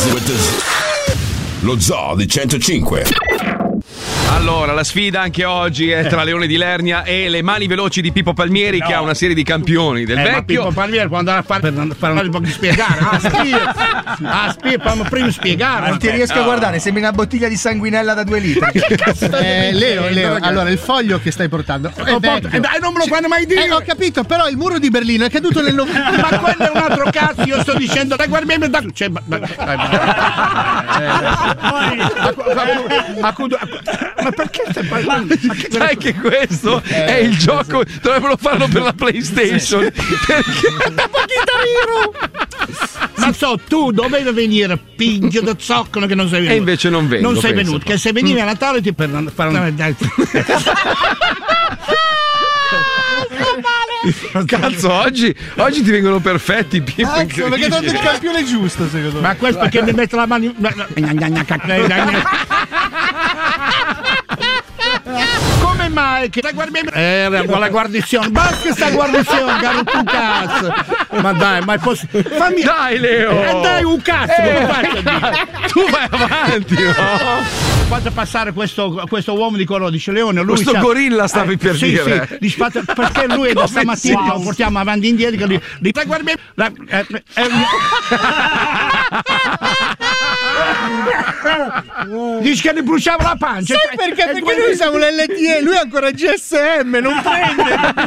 Lo Zoo di 105. Allora, la sfida anche oggi è tra Leone di Lernia e le mani veloci di Pippo Palmieri, che ha una serie di campioni del vecchio. Ma Pippo Palmieri può andare a fare per un po' di spiegare. Prima spiegare. Non ti riesco a guardare, sembri una bottiglia di sanguinella da 2 litri. Ma che cazzo Leo, allora il foglio che stai portando è vecchio. non me lo fanno mai dire. Ho capito, però il muro di Berlino è caduto nel 90. Ma quello è un altro cazzo, io sto dicendo, dai, guarda, ma perché stai parlando? Sai che questo è il gioco, dovrebbero farlo per la PlayStation. Perché ma tu dovevi venire, piglio da zoccolo che non sei venuto. E invece non vengo. Non sei venuto, che se venivi a Natale ti per fare una. Cazzo, oggi ti vengono perfetti, Pippo. Perché hai dato il campione giusto, secondo me. Ma questo perché mi mette la mano. Come mai che la guarnizione, basta sta guarnizione, caro tu cazzo. Ma dai, ma posso. Fammi. Dai, Leo! Dai un cazzo, tu vai avanti, no? Fate passare questo uomo di colore, dice Leone. Lui questo gorilla stavi per dire. Sì, perché lui da stamattina lo portiamo avanti e indietro. Dice che ne bruciava la pancia. Sai perché? Perché noi siamo l'LTE, lui è ancora GSM, non prende.